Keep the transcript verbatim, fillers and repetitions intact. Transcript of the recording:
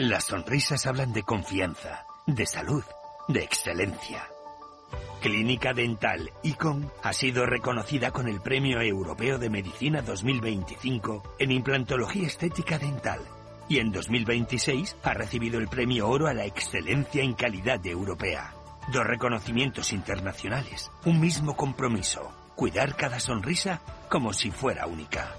Las sonrisas hablan de confianza, de salud, de excelencia. Clínica Dental Icon ha sido reconocida con el Premio Europeo de Medicina dos mil veinticinco en implantología estética dental y en dos mil veintiséis ha recibido el Premio Oro a la excelencia en calidad europea. Dos reconocimientos internacionales, un mismo compromiso, cuidar cada sonrisa como si fuera única.